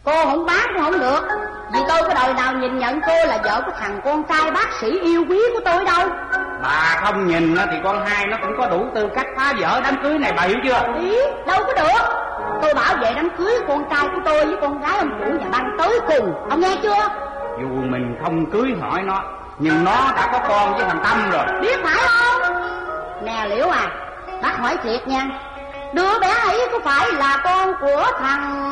Cô không bán cũng không được, vì tôi có đời nào nhìn nhận cô là vợ của thằng con trai bác sĩ yêu quý của tôi đâu. Bà không nhìn thì con hai nó cũng có đủ tư cách phá vỡ đám cưới này, bà hiểu chưa? Ý, đâu có được. Tôi bảo vệ đám cưới con trai của tôi với con gái ông chủ nhà băng tới cùng, ông nghe chưa? Dù mình không cưới hỏi nó, nhưng nó đã có con với thằng Tâm rồi. Biết phải không? Nè Liễu à, bác hỏi thiệt nha, đứa bé ấy có phải là con của thằng